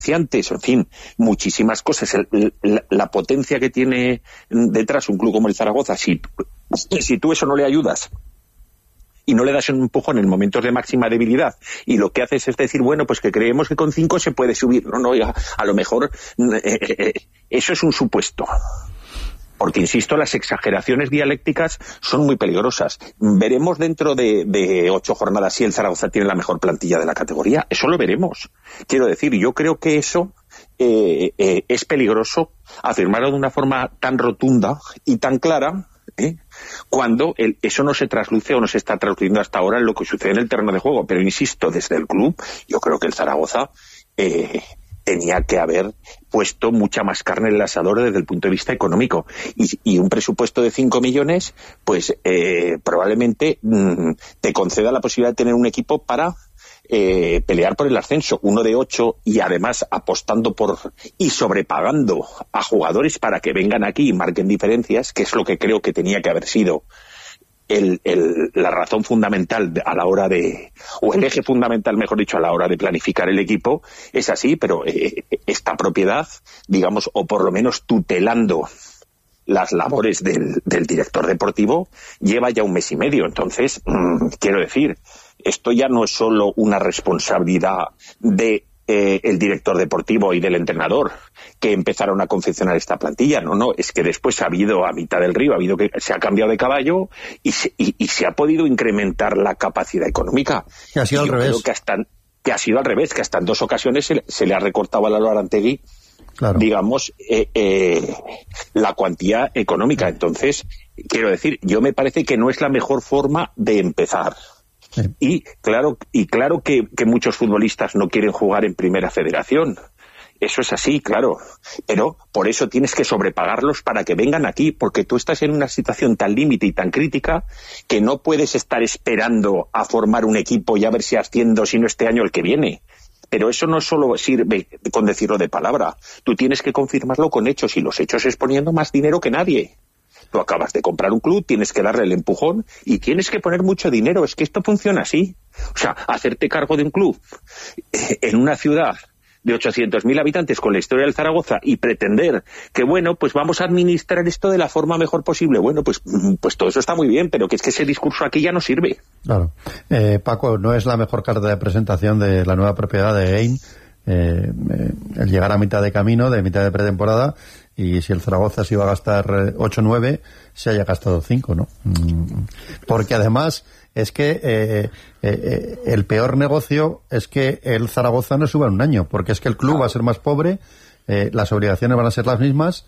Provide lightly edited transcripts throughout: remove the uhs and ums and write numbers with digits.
en fin, muchísimas cosas. La potencia que tiene detrás un club como el Zaragoza, si tú eso no le ayudas y no le das un empujón en momentos de máxima debilidad, y lo que haces es decir, bueno, pues que creemos que con 5 se puede subir. No, a lo mejor eso es un supuesto. Porque, insisto, las exageraciones dialécticas son muy peligrosas. Veremos dentro de 8 jornadas si el Zaragoza tiene la mejor plantilla de la categoría. Eso lo veremos. Quiero decir, yo creo que eso es peligroso afirmarlo de una forma tan rotunda y tan clara, cuando eso no se trasluce o no se está traduciendo hasta ahora en lo que sucede en el terreno de juego. Pero, insisto, desde el club, yo creo que el Zaragoza tenía que haber puesto mucha más carne en el asador desde el punto de vista económico, y un presupuesto de 5 millones pues probablemente te conceda la posibilidad de tener un equipo para pelear por el ascenso. Uno de 8, y además apostando y sobrepagando a jugadores para que vengan aquí y marquen diferencias, que es lo que creo que tenía que haber sido la razón fundamental a la hora o el eje fundamental, mejor dicho, a la hora de planificar el equipo. Es así, pero esta propiedad, digamos, o por lo menos tutelando las labores del director deportivo, lleva ya 1 mes y medio. Entonces, quiero decir, esto ya no es solo una responsabilidad de el director deportivo y del entrenador que empezaron a confeccionar esta plantilla. No, es que después ha habido, a mitad del río, se ha cambiado de caballo y se ha podido incrementar la capacidad económica. Que ha sido al revés. Creo que ha sido al revés, que hasta en 2 ocasiones se le ha recortado a Lalo Arantegui, claro, digamos, la cuantía económica. Entonces, quiero decir, yo me parece que no es la mejor forma de empezar. Sí. Y claro que muchos futbolistas no quieren jugar en Primera Federación. Eso es así, claro. Pero por eso tienes que sobrepagarlos para que vengan aquí, porque tú estás en una situación tan límite y tan crítica que no puedes estar esperando a formar un equipo y a ver si asciendo, si no este año, el que viene. Pero eso no solo sirve con decirlo de palabra. Tú tienes que confirmarlo con hechos, y los hechos es poniendo más dinero que nadie. Tú acabas de comprar un club, tienes que darle el empujón y tienes que poner mucho dinero. Es que esto funciona así. O sea, hacerte cargo de un club en una ciudad de 800.000 habitantes con la historia del Zaragoza y pretender que, bueno, pues vamos a administrar esto de la forma mejor posible. Bueno, pues todo eso está muy bien, pero que es que ese discurso aquí ya no sirve. Claro. Paco, no es la mejor carta de presentación de la nueva propiedad de EIN, el llegar a mitad de camino, de mitad de pretemporada, y si el Zaragoza se iba a gastar 8-9, se haya gastado 5, ¿no? Porque además es que el peor negocio es que el Zaragoza no suba en un año, porque es que el club va a ser más pobre, las obligaciones van a ser las mismas,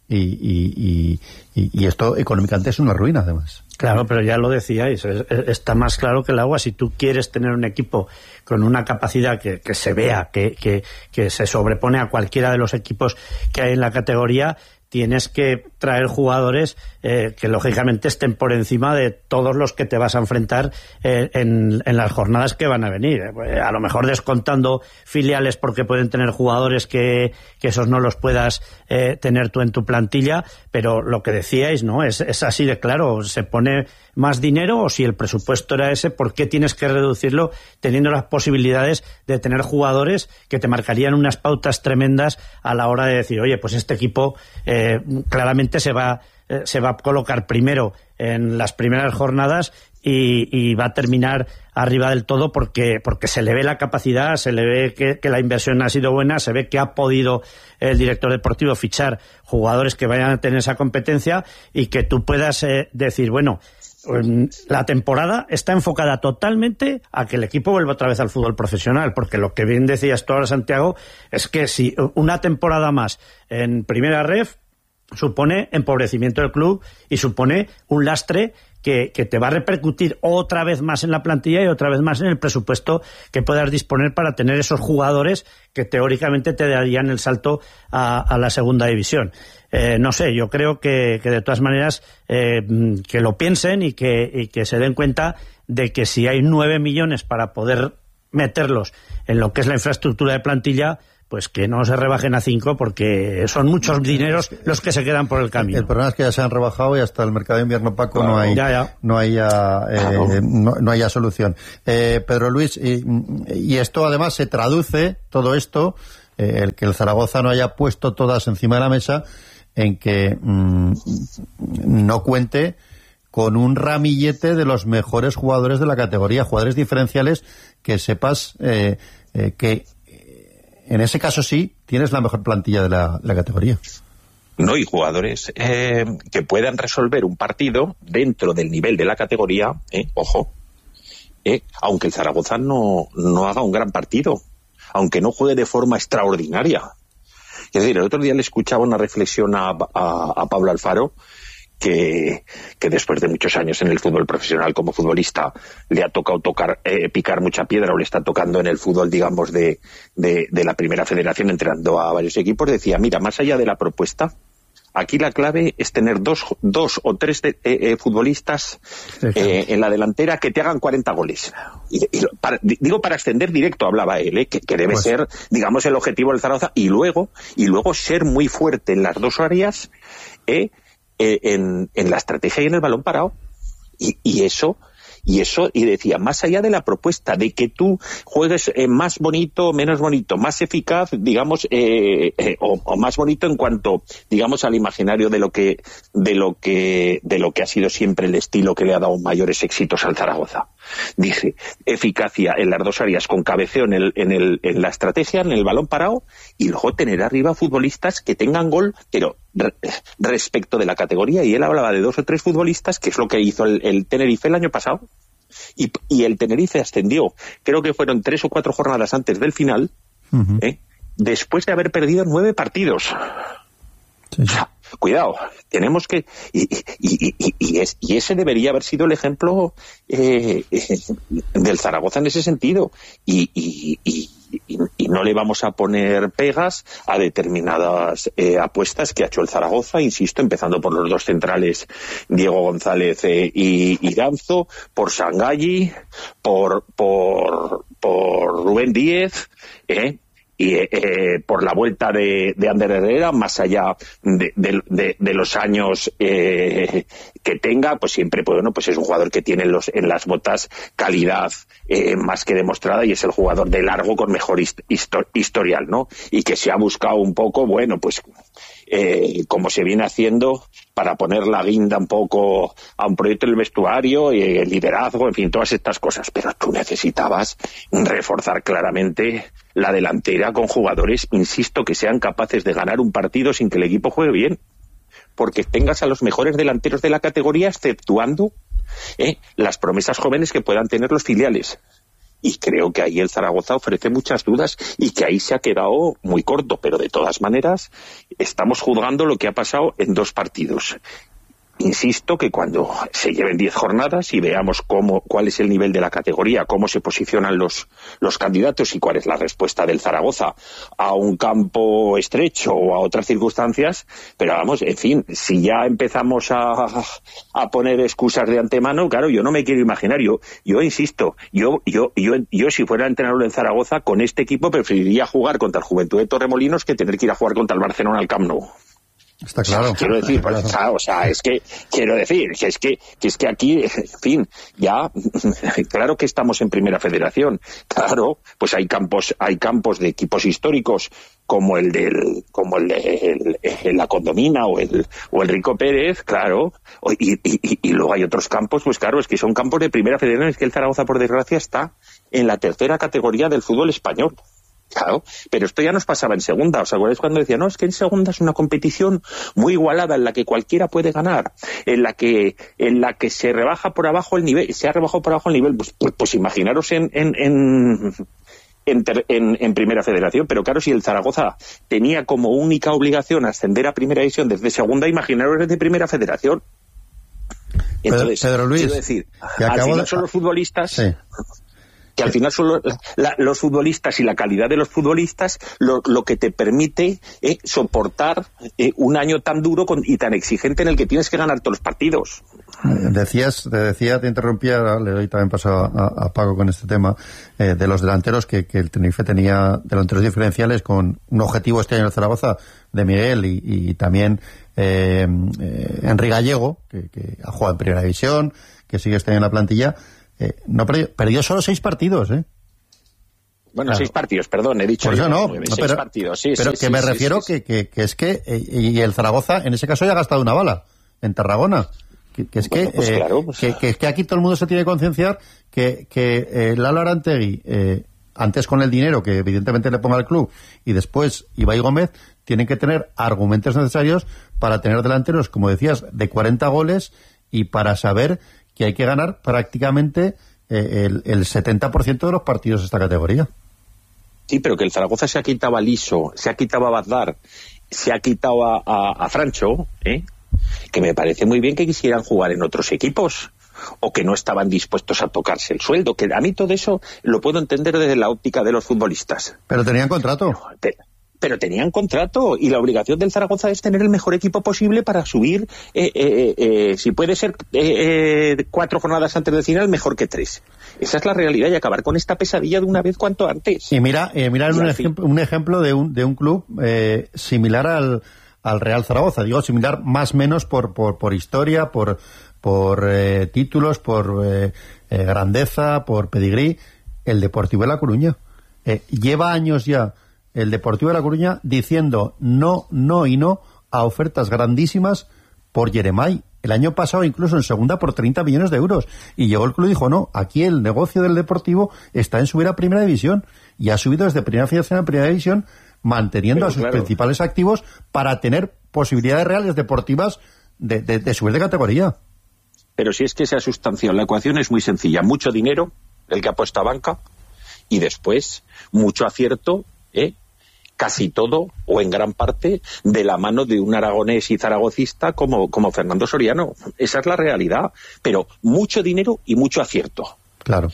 y esto económicamente es una ruina, además. Claro, pero ya lo decíais, está más claro que el agua. Si tú quieres tener un equipo con una capacidad que se vea, que se sobrepone a cualquiera de los equipos que hay en la categoría, tienes que traer jugadores que lógicamente estén por encima de todos los que te vas a enfrentar en las jornadas que van a venir. A lo mejor descontando filiales, porque pueden tener jugadores que esos no los puedas tener tú en tu plantilla, pero lo que decíais, ¿no? Es así de claro. Se pone más dinero, o si el presupuesto era ese, ¿por qué tienes que reducirlo teniendo las posibilidades de tener jugadores que te marcarían unas pautas tremendas a la hora de decir, oye, pues este equipo claramente se va a colocar primero en las primeras jornadas y va a terminar arriba del todo porque se le ve la capacidad, se le ve que la inversión ha sido buena, se ve que ha podido el director deportivo fichar jugadores que vayan a tener esa competencia, y que tú puedas decir, bueno, la temporada está enfocada totalmente a que el equipo vuelva otra vez al fútbol profesional, porque lo que bien decías tú ahora, Santiago, es que si una temporada más en Primera Ref supone empobrecimiento del club y supone un lastre que te va a repercutir otra vez más en la plantilla y otra vez más en el presupuesto que puedas disponer para tener esos jugadores que teóricamente te darían el salto a la segunda división. No sé, yo creo que de todas maneras que lo piensen y que se den cuenta de que si hay 9 millones para poder meterlos en lo que es la infraestructura de plantilla, pues que no se rebajen a 5, porque son muchos dineros los que se quedan por el camino. El problema es que ya se han rebajado y hasta el mercado de invierno, Paco, claro, no haya solución. Pedro Luis, y esto además se traduce, todo esto, el que el Zaragoza no haya puesto todas encima de la mesa en que no cuente con un ramillete de los mejores jugadores de la categoría, jugadores diferenciales que sepas que en ese caso sí tienes la mejor plantilla de la categoría. No, y jugadores que puedan resolver un partido dentro del nivel de la categoría, ojo, aunque el Zaragoza no haga un gran partido, aunque no juegue de forma extraordinaria. Es decir, el otro día le escuchaba una reflexión a Pablo Alfaro, que después de muchos años en el fútbol profesional como futbolista le ha tocado picar mucha piedra, o le está tocando en el fútbol, digamos, de la primera federación, entrenando a varios equipos. Decía, mira, más allá de la propuesta, aquí la clave es tener dos o tres futbolistas en la delantera que te hagan 40 goles. Digo, para extender directo, hablaba él, que debe ser, digamos, el objetivo del Zaragoza, y luego ser muy fuerte en las dos áreas, en la estrategia y en el balón parado. Y decía, más allá de la propuesta de que tú juegues más bonito, menos bonito, más eficaz, digamos, o más bonito en cuanto, digamos, al imaginario de lo que ha sido siempre el estilo que le ha dado mayores éxitos al Zaragoza. Dije, eficacia en las dos áreas, con cabeceo en la estrategia, en el balón parado, y luego tener arriba futbolistas que tengan gol, pero respecto de la categoría. Y él hablaba de 2 o 3 futbolistas, que es lo que hizo el Tenerife el año pasado, y el Tenerife ascendió, creo que fueron 3 o 4 jornadas antes del final, después de haber perdido 9 partidos. Sí. O sea, cuidado, tenemos que... Y ese debería haber sido el ejemplo del Zaragoza en ese sentido. Y no le vamos a poner pegas a determinadas apuestas que ha hecho el Zaragoza, insisto, empezando por los 2 centrales, Diego González y Ganzo, por Sangalli, por Rubén Díez, y por la vuelta de Ander Herrera, más allá de los años que tenga, pues siempre, pues es un jugador que tiene en las botas calidad más que demostrada, y es el jugador de largo con mejor historial, ¿no? Y que se ha buscado un poco, bueno, pues como se viene haciendo, para poner la guinda un poco a un proyecto del vestuario, el liderazgo, en fin, todas estas cosas. Pero tú necesitabas reforzar claramente la delantera con jugadores, insisto, que sean capaces de ganar un partido sin que el equipo juegue bien, porque tengas a los mejores delanteros de la categoría, exceptuando las promesas jóvenes que puedan tener los filiales. Y creo que ahí el Zaragoza ofrece muchas dudas, y que ahí se ha quedado muy corto, pero de todas maneras estamos juzgando lo que ha pasado en 2 partidos. Insisto que cuando se lleven 10 jornadas y veamos cuál es el nivel de la categoría, cómo se posicionan los candidatos y cuál es la respuesta del Zaragoza a un campo estrecho o a otras circunstancias, pero vamos, en fin, si ya empezamos a poner excusas de antemano, claro, yo no me quiero imaginar, yo insisto, yo si fuera entrenador del Zaragoza, con este equipo preferiría jugar contra el Juventud de Torremolinos que tener que ir a jugar contra el Barcelona al Camp Nou. Está claro. Quiero decir, pues, o sea, es que aquí, en fin, ya, claro que estamos en Primera Federación, claro, pues hay campos de equipos históricos como el de la Condomina o el Rico Pérez, claro, y luego hay otros campos, pues claro, es que son campos de Primera Federación, es que el Zaragoza, por desgracia, está en la 3ª categoría del fútbol español. Claro, pero esto ya nos pasaba en segunda. ¿Os acordáis cuando decía, no, es que en segunda es una competición muy igualada, en la que cualquiera puede ganar, en la que se rebaja por abajo el nivel, se ha rebajado por abajo el nivel? Pues imaginaros en Primera Federación. Pero claro, si el Zaragoza tenía como única obligación ascender a Primera División desde segunda, imaginaros desde Primera Federación. Entonces, Pedro Luis, quiero decir, al final son los futbolistas... Sí. Que al final son los futbolistas y la calidad de los futbolistas lo que te permite soportar un año tan duro y tan exigente en el que tienes que ganar todos los partidos. Te interrumpía, le doy también paso a Paco con este tema, de los delanteros, que el Tenerife tenía delanteros diferenciales con un objetivo este año en el Zaragoza de Miguel y también Henry Gallego, que ha jugado en Primera División, que sigue este año en la plantilla. No perdió solo 6 partidos, Bueno, claro. 6 partidos, perdón, he dicho. Por eso no, 6 partidos, sí. Pero sí, que me refiero que es que y el Zaragoza, en ese caso, ya ha gastado una bala en Tarragona. Que es bueno, que, pues claro, pues... que aquí todo el mundo se tiene que concienciar que Lalo Arantegui, antes con el dinero que evidentemente le ponga al club, y después Ibai Gómez, tienen que tener argumentos necesarios para tener delanteros, como decías, de 40 goles y para saber que hay que ganar prácticamente el 70% de los partidos de esta categoría. Sí, pero que el Zaragoza se ha quitado a Liso, se ha quitado a Bazdar, se ha quitado a Francho, que me parece muy bien que quisieran jugar en otros equipos o que no estaban dispuestos a tocarse el sueldo, que a mí todo eso lo puedo entender desde la óptica de los futbolistas. Pero tenían contrato. Pero tenían contrato y la obligación del Zaragoza es tener el mejor equipo posible para subir, si puede ser 4 jornadas antes del final, mejor que 3. Esa es la realidad, y acabar con esta pesadilla de una vez cuanto antes. Y mira un ejemplo de un club similar al Real Zaragoza, digo similar más o menos por historia, por títulos, por grandeza, por pedigrí, el Deportivo de La Coruña. Lleva años ya el Deportivo de La Coruña diciendo no a ofertas grandísimas por Yeremay. El año pasado incluso en segunda por 30 millones de euros. Y llegó el club y dijo, no, aquí el negocio del Deportivo está en subir a Primera División. Y ha subido desde Primera Federación a Primera División, manteniendo a sus principales activos para tener posibilidades reales deportivas de subir de categoría. Pero si es que se ha sustanciado, la ecuación es muy sencilla. Mucho dinero, el que apuesta a banca, y después mucho acierto, casi todo, o en gran parte, de la mano de un aragonés y zaragocista como Fernando Soriano. Esa es la realidad. Pero mucho dinero y mucho acierto. Claro.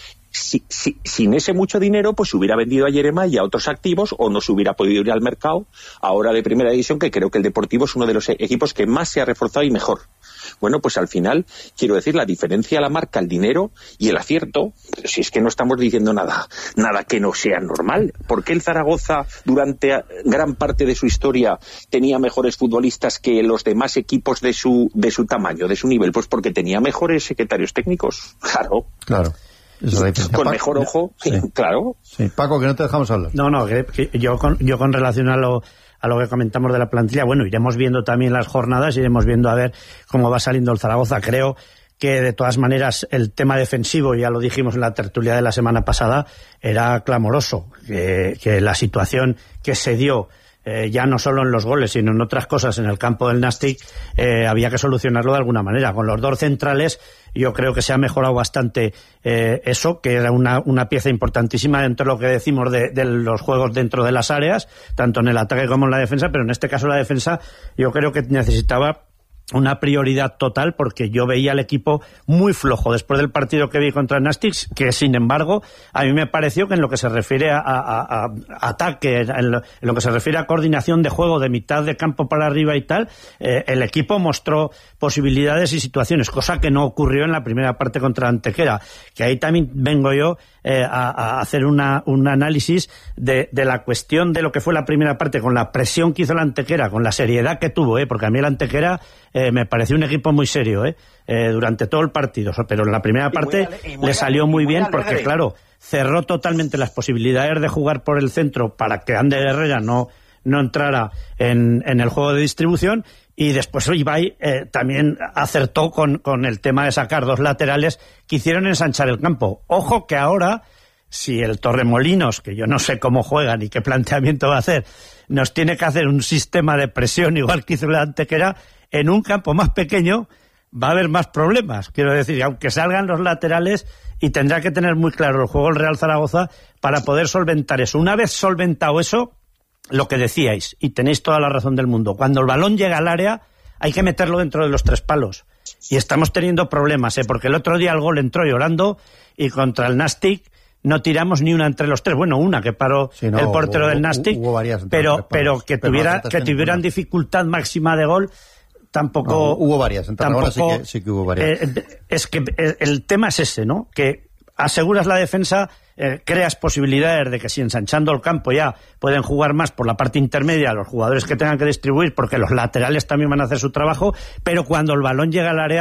Sin ese mucho dinero, pues se hubiera vendido a Yeremay y a otros activos, o no se hubiera podido ir al mercado ahora de Primera División, que creo que el Deportivo es uno de los equipos que más se ha reforzado y mejor. Bueno, pues al final, quiero decir, la diferencia la marca el dinero y el acierto. Pero si es que no estamos diciendo nada que no sea normal. ¿Por qué el Zaragoza durante gran parte de su historia tenía mejores futbolistas que los demás equipos de su tamaño, de su nivel? Pues porque tenía mejores secretarios técnicos. Claro. Con mejor ojo, sí. Claro. Sí. Paco, que no te dejamos hablar. No, que yo con relación a lo que comentamos de la plantilla, bueno, iremos viendo también las jornadas, iremos viendo a ver cómo va saliendo el Zaragoza. Creo que de todas maneras el tema defensivo, ya lo dijimos en la tertulia de la semana pasada, era clamoroso, que la situación que se dio, ya no solo en los goles, sino en otras cosas en el campo del Nastic, había que solucionarlo de alguna manera. Con los 2 centrales yo creo que se ha mejorado bastante eso, que era una pieza importantísima dentro de lo que decimos de los juegos dentro de las áreas, tanto en el ataque como en la defensa, pero en este caso la defensa yo creo que necesitaba una prioridad total, porque yo veía al equipo muy flojo después del partido que vi contra el Nastic, que sin embargo a mí me pareció que en lo que se refiere a ataque, en lo que se refiere a coordinación de juego de mitad de campo para arriba y tal, el equipo mostró posibilidades y situaciones, cosa que no ocurrió en la primera parte contra Antequera, que ahí también vengo yo a hacer un análisis de la cuestión de lo que fue la primera parte, con la presión que hizo la Antequera, con la seriedad que tuvo, porque a mí la Antequera me pareció un equipo muy serio durante todo el partido, pero en la primera parte le salió muy bien, porque claro, cerró totalmente las posibilidades de jugar por el centro para que Ander Herrera no entrara en el juego de distribución, y después Ibai también acertó con el tema de sacar 2 laterales que hicieron ensanchar el campo. Ojo que ahora, si el Torremolinos, que yo no sé cómo juega ni qué planteamiento va a hacer, nos tiene que hacer un sistema de presión igual que hizo la Antequera, en un campo más pequeño va a haber más problemas. Quiero decir, aunque salgan los laterales, y tendrá que tener muy claro el juego el Real Zaragoza para poder solventar eso. Una vez solventado eso, lo que decíais, y tenéis toda la razón del mundo, cuando el balón llega al área hay que meterlo dentro de los 3 palos, y estamos teniendo problemas, porque el otro día el gol entró llorando, y contra el Nastic no tiramos ni una entre los 3, bueno, una que paró el portero del Nastic, pero que tuvieran dificultad máxima de gol, tampoco... No, hubo varias, en Tarragona sí que hubo varias. Es que el tema es ese, ¿no? Que aseguras la defensa, creas posibilidades de que si ensanchando el campo ya pueden jugar más por la parte intermedia los jugadores que tengan que distribuir, porque los laterales también van a hacer su trabajo, pero cuando el balón llega al área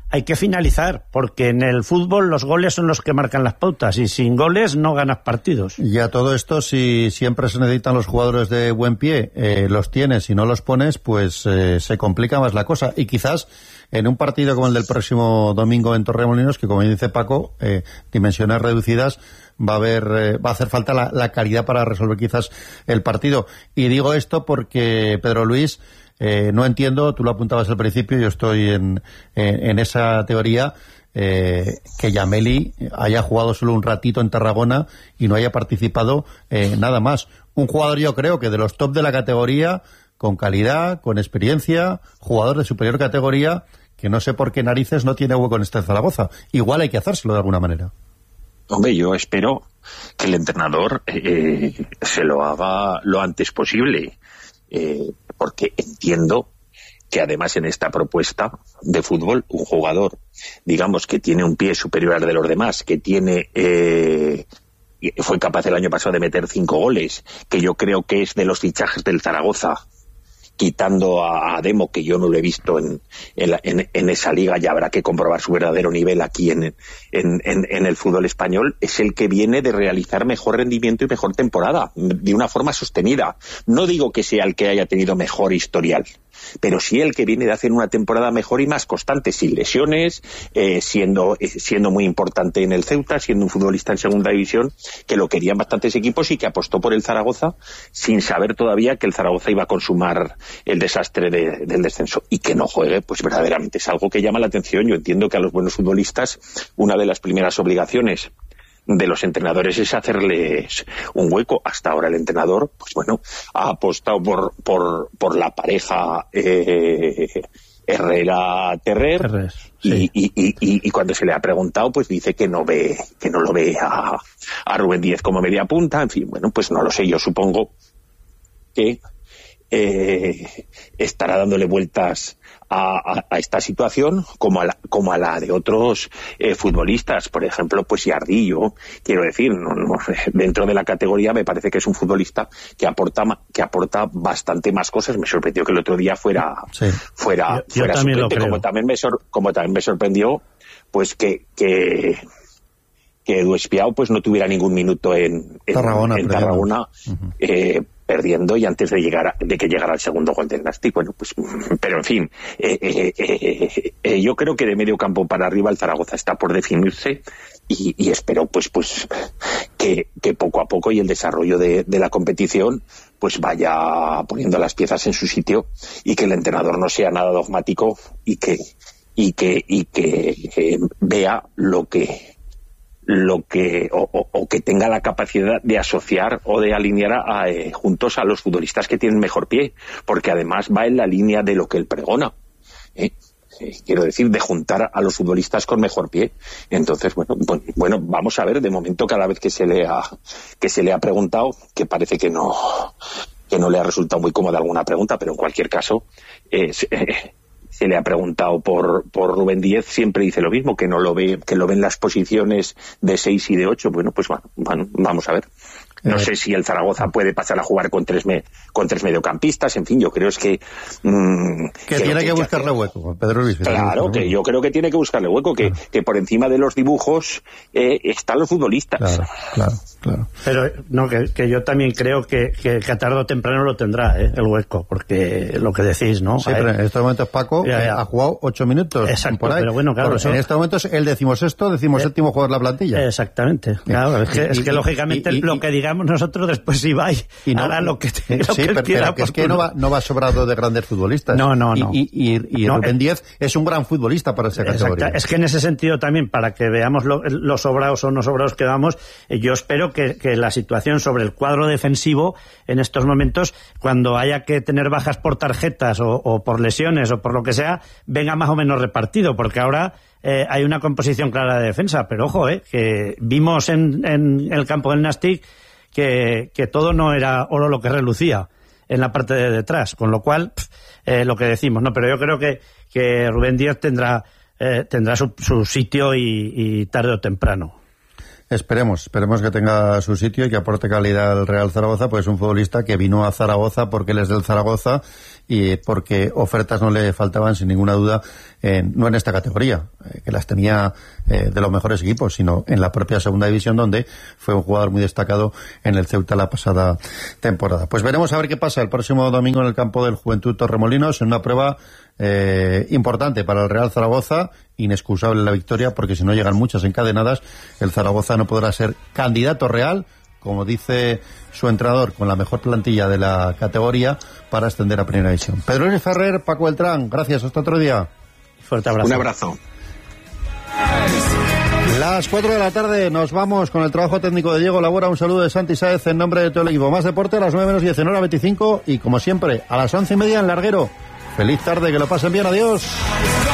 hay que finalizar, porque en el fútbol los goles son los que marcan las pautas y sin goles no ganas partidos. Y a todo esto, si siempre se necesitan los jugadores de buen pie, los tienes y no los pones, pues se complica más la cosa. Y quizás en un partido como el del próximo domingo en Torremolinos, que como dice Paco, dimensiones reducidas, va a hacer falta la calidad para resolver quizás el partido. Y digo esto porque, Pedro Luis, no entiendo, tú lo apuntabas al principio, yo estoy en esa teoría, que Yameli haya jugado solo un ratito en Tarragona y no haya participado nada más. Un jugador, yo creo que de los top de la categoría, con calidad, con experiencia, jugador de superior categoría, que no sé por qué narices no tiene hueco en este Zaragoza. Igual hay que hacérselo de alguna manera. Hombre, yo espero que el entrenador se lo haga lo antes posible, porque entiendo que además en esta propuesta de fútbol, un jugador, digamos, que tiene un pie superior al de los demás, que tiene fue capaz el año pasado de meter 5 goles, que yo creo que es de los fichajes del Zaragoza, quitando a Demo, que yo no lo he visto en esa liga, ya habrá que comprobar su verdadero nivel aquí en el fútbol español, es el que viene de realizar mejor rendimiento y mejor temporada, de una forma sostenida. No digo que sea el que haya tenido mejor historial, pero sí el que viene de hacer una temporada mejor y más constante, sin lesiones, siendo muy importante en el Ceuta, siendo un futbolista en segunda división, que lo querían bastantes equipos y que apostó por el Zaragoza sin saber todavía que el Zaragoza iba a consumar el desastre del descenso. Y que no juegue, pues verdaderamente es algo que llama la atención. Yo entiendo que a los buenos futbolistas una de las primeras obligaciones de los entrenadores es hacerles un hueco. Hasta ahora el entrenador, pues bueno, ha apostado por la pareja Herrera-Terrer, sí. y cuando se le ha preguntado, pues dice que no lo ve a Rubén Díez como media punta. En fin, bueno, pues no lo sé, yo supongo que estará dándole vueltas a esta situación como a la de otros futbolistas, por ejemplo, pues Yardillo, quiero decir, no, dentro de la categoría me parece que es un futbolista que aporta bastante más cosas. Me sorprendió que el otro día fuera suplente, como también me sorprendió pues que Edu Espiao pues no tuviera ningún minuto en Tarragona, perdiendo, y antes de que llegara el segundo gol del Nastic. Bueno, pues, pero en fin, yo creo que de medio campo para arriba el Zaragoza está por definirse, y espero pues que poco a poco y el desarrollo de la competición pues vaya poniendo las piezas en su sitio, y que el entrenador no sea nada dogmático y que vea lo que tenga la capacidad de asociar o de alinear juntos a los futbolistas que tienen mejor pie, porque además va en la línea de lo que él pregona, quiero decir, de juntar a los futbolistas con mejor pie. Entonces, bueno, vamos a ver. De momento, cada vez que se le ha preguntado, que parece que no le ha resultado muy cómoda alguna pregunta, pero en cualquier caso se le ha preguntado por Rubén Díez, siempre dice lo mismo, que no lo ve, que lo ven las posiciones de 6 y de 8. Bueno, pues vamos a ver. No sé si el Zaragoza puede pasar a jugar con tres mediocampistas. En fin, yo creo que tiene que buscarle hueco, Pedro Luis. Claro, que yo creo que tiene que buscarle hueco, que por encima de los dibujos están los futbolistas. Claro. Pero no, que yo también creo que tarde o temprano lo tendrá, el hueco, porque lo que decís, ¿no? Sí, pero en estos momentos Paco ha jugado 8 minutos. Exacto, por ahí. Pero bueno, claro. En estos momentos es el 16º jugador de la plantilla. Exactamente. Claro, es que lógicamente lo que digamos nosotros después Ibai hará lo que él quiera. Pero es que no va sobrado de grandes futbolistas. No. Y Rubén Díez es un gran futbolista para esa categoría. Es que en ese sentido también, para que veamos los sobrados o no sobrados que vamos, yo espero que la situación sobre el cuadro defensivo en estos momentos, cuando haya que tener bajas por tarjetas o por lesiones o por lo que sea, venga más o menos repartido, porque ahora hay una composición clara de defensa. Pero ojo, que vimos en el campo del Nastic que todo no era oro lo que relucía en la parte de detrás, con lo cual lo que decimos, ¿no? Pero yo creo que Rubén Díaz tendrá su sitio y tarde o temprano. Esperemos que tenga su sitio y que aporte calidad al Real Zaragoza, pues es un futbolista que vino a Zaragoza porque él es del Zaragoza y porque ofertas no le faltaban sin ninguna duda, no en esta categoría, que las tenía de los mejores equipos, sino en la propia segunda división, donde fue un jugador muy destacado en el Ceuta la pasada temporada. Pues veremos a ver qué pasa el próximo domingo en el campo del Juventud Torremolinos, en una prueba importante para el Real Zaragoza, inexcusable la victoria, porque si no llegan muchas encadenadas, el Zaragoza no podrá ser candidato real, como dice su entrenador, con la mejor plantilla de la categoría para ascender a Primera División. Pedro Luis Ferrer, Paco Beltrán, gracias, hasta otro día. Fuerte abrazo. Un abrazo. Las 4 de la tarde nos vamos con el trabajo técnico de Diego Labora. Un saludo de Santi Sáez en nombre de todo el equipo. Más deporte a las 9:10 en hora 25 y como siempre a las 11:30 en Larguero. Feliz tarde, que lo pasen bien, adiós.